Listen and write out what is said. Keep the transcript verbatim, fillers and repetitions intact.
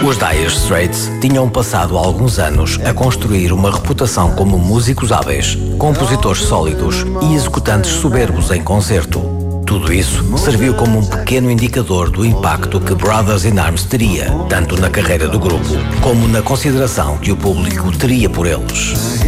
Os Dire Straits tinham passado alguns anos a construir uma reputação como músicos hábeis, compositores sólidos e executantes soberbos em concerto. Tudo isso serviu como um pequeno indicador do impacto que Brothers in Arms teria, tanto na carreira do grupo, como na consideração que o público teria por eles.